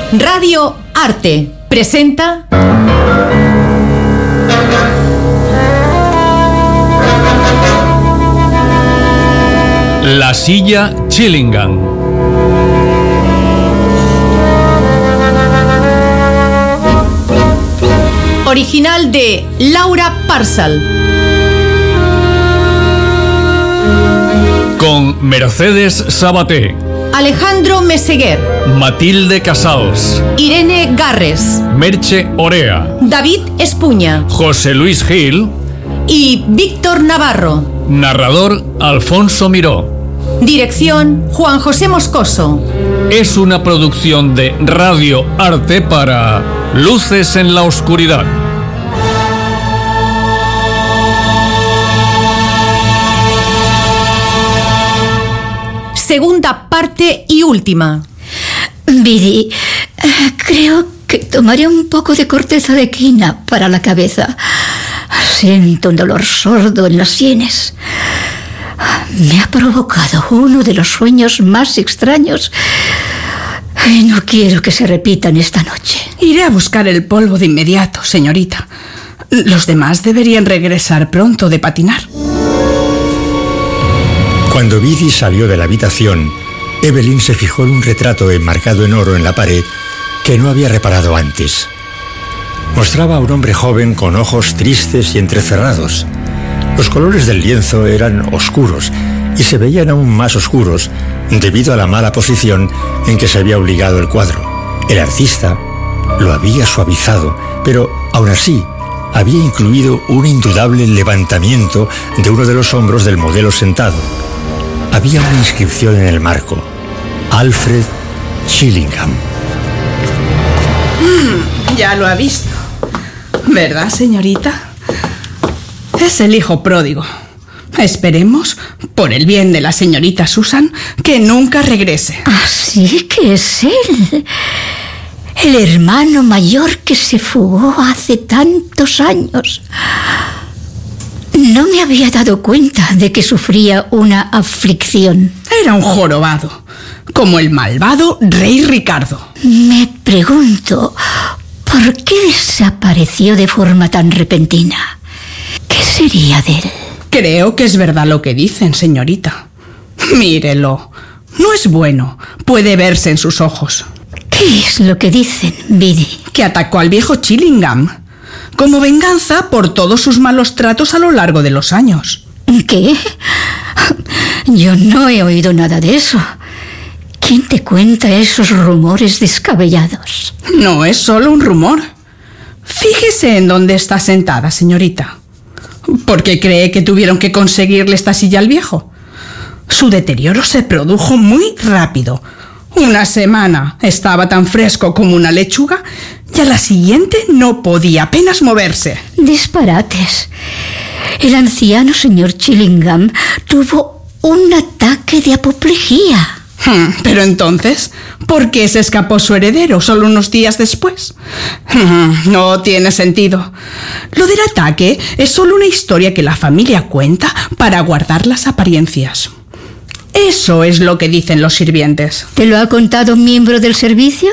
Radio Arte presenta La silla Chillingham. Original de Laura Parsal. Con Mercedes Sabaté, Alejandro Meseguer, Matilde Casals, Irene Garres, Merche Orea, David Espuña, José Luis Gil y Víctor Navarro. Narrador Alfonso Miró. Dirección Juan José Moscoso. Es una producción de Radio Arte para Luces en la Oscuridad. Segunda parte y última. Biddy, creo que tomaré un poco de corteza de quina para la cabeza. Siento un dolor sordo en las sienes. Me ha provocado uno de los sueños más extraños y no quiero que se repitan esta noche. Iré a buscar el polvo de inmediato, señorita. Los demás deberían regresar pronto de patinar. Cuando Biddy salió de la habitación, Evelyn se fijó en un retrato enmarcado en oro en la pared que no había reparado antes. Mostraba a un hombre joven con ojos tristes y entrecerrados. Los colores del lienzo eran oscuros y se veían aún más oscuros debido a la mala posición en que se había obligado el cuadro. El artista lo había suavizado, pero aún así había incluido un indudable levantamiento de uno de los hombros del modelo sentado. Había una inscripción en el marco: Alfred Chillingham. Ya lo ha visto, ¿verdad, señorita? Es el hijo pródigo. Esperemos, por el bien de la señorita Susan, que nunca regrese. Así que es él, el hermano mayor que se fugó hace tantos años. No me había dado cuenta de que sufría una aflicción. Era un jorobado, como el malvado rey Ricardo. Me pregunto, ¿por qué desapareció de forma tan repentina? ¿Qué sería de él? Creo que es verdad lo que dicen, señorita. Mírelo. No es bueno. Puede verse en sus ojos. ¿Qué es lo que dicen, Biddy? Que atacó al viejo Chillingham como venganza por todos sus malos tratos a lo largo de los años. ¿Qué? Yo no he oído nada de eso. ¿Quién te cuenta esos rumores descabellados? No es solo un rumor. Fíjese en dónde está sentada, señorita. ¿Por qué cree que tuvieron que conseguirle esta silla al viejo? Su deterioro se produjo muy rápido. Una semana estaba tan fresco como una lechuga y a la siguiente no podía apenas moverse. Disparates. El anciano señor Chillingham tuvo un ataque de apoplejía. Pero entonces, ¿por qué se escapó su heredero solo unos días después? No tiene sentido. Lo del ataque es solo una historia que la familia cuenta para guardar las apariencias. Eso es lo que dicen los sirvientes. ¿Te lo ha contado un miembro del servicio?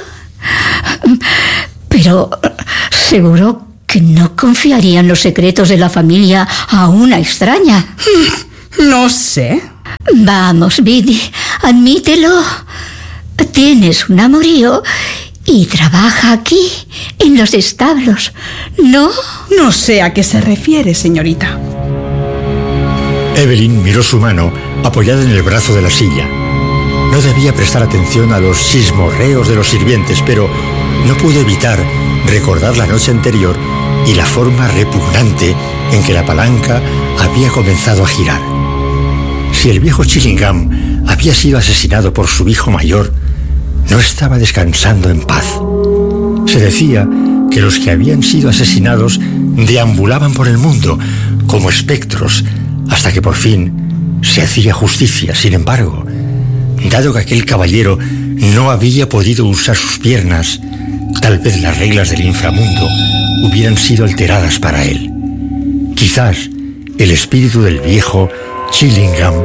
Pero seguro que no confiarían los secretos de la familia a una extraña. No sé. Vamos, Biddy, admítelo. Tienes un amorío y trabaja aquí, en los establos, ¿no? No sé a qué se refiere, señorita. Evelyn miró su mano apoyada en el brazo de la silla. No debía prestar atención a los chismorreos de los sirvientes, pero no pudo evitar recordar la noche anterior y la forma repugnante en que la palanca había comenzado a girar. Si el viejo Chillingham había sido asesinado por su hijo mayor, no estaba descansando en paz. Se decía que los que habían sido asesinados deambulaban por el mundo como espectros hasta que por fin se hacía justicia. Sin embargo, dado que aquel caballero no había podido usar sus piernas, tal vez las reglas del inframundo hubieran sido alteradas para él. Quizás el espíritu del viejo Chillingham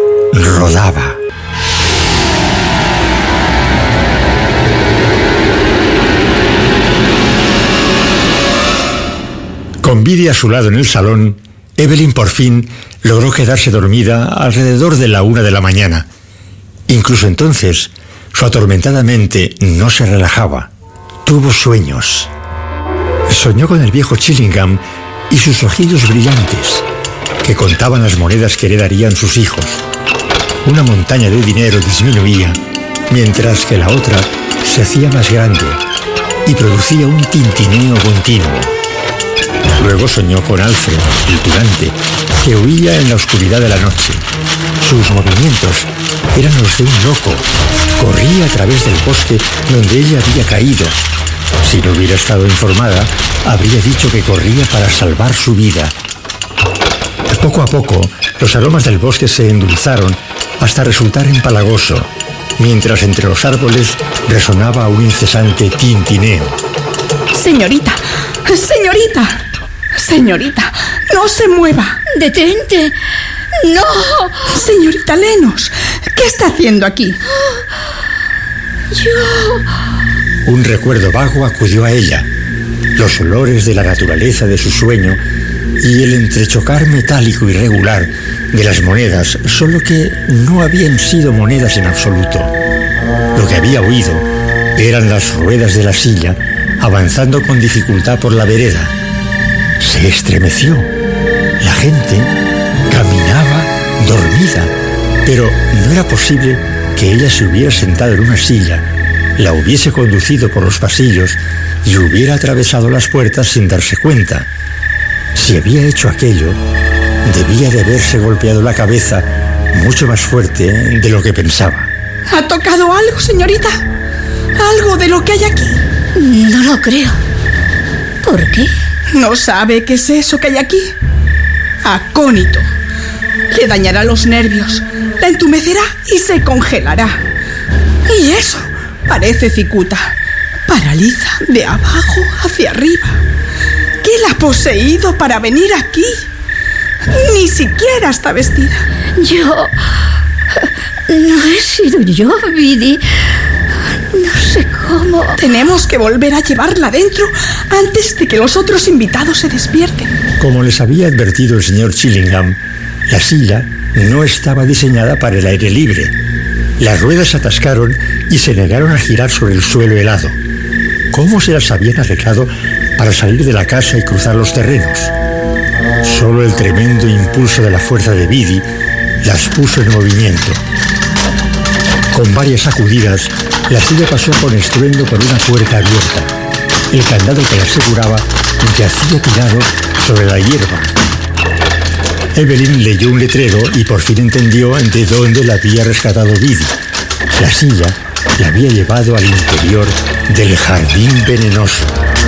rodaba. Con Biddy a su lado en el salón, Evelyn por fin logró quedarse dormida alrededor de la 1 de la mañana. Incluso entonces, su atormentada mente no se relajaba. Tuvo sueños. Soñó con el viejo Chillingham y sus ojillos brillantes, que contaban las monedas que heredarían sus hijos. Una montaña de dinero disminuía, mientras que la otra se hacía más grande y producía un tintineo continuo. Luego soñó con Alfred, el tunante, que huía en la oscuridad de la noche. Sus movimientos eran los de un loco. Corría a través del bosque donde ella había caído. Si no hubiera estado informada, habría dicho que corría para salvar su vida. Poco a poco, los aromas del bosque se endulzaron hasta resultar empalagoso, mientras entre los árboles resonaba un incesante tintineo. Señorita, señorita, señorita, no se mueva. ¡Detente! ¡No! Señorita Lennox, ¿qué está haciendo aquí? Yo... Un recuerdo vago acudió a ella. Los olores de la naturaleza de su sueño y el entrechocar metálico irregular de las monedas, solo que no habían sido monedas en absoluto. Lo que había oído eran las ruedas de la silla avanzando con dificultad por la vereda. Se estremeció. La gente caminaba dormida, pero no era posible que ella se hubiera sentado en una silla, la hubiese conducido por los pasillos y hubiera atravesado las puertas sin darse cuenta. Si había hecho aquello, debía de haberse golpeado la cabeza mucho más fuerte de lo que pensaba. ¿Ha tocado algo, señorita? ¿Algo de lo que hay aquí? No lo creo. ¿Por qué? ¿No sabe qué es eso que hay aquí? Acónito. Le dañará los nervios, la entumecerá y se congelará. Y eso parece cicuta. Paraliza de abajo hacia arriba. ¿Quién la ha poseído para venir aquí? Ni siquiera está vestida. Yo... No he sido yo, Biddy. No sé cómo... Tenemos que volver a llevarla adentro antes de que los otros invitados se despierten. Como les había advertido el señor Chillingham, la silla no estaba diseñada para el aire libre. Las ruedas se atascaron y se negaron a girar sobre el suelo helado. ¿Cómo se las habían arreglado para salir de la casa y cruzar los terrenos? Solo el tremendo impulso de la fuerza de Biddy las puso en movimiento. Con varias sacudidas, la silla pasó con estruendo por una puerta abierta. El candado que la aseguraba yacía tirado sobre la hierba. Evelyn leyó un letrero y por fin entendió de dónde la había rescatado Biddy. La silla la había llevado al interior del jardín venenoso.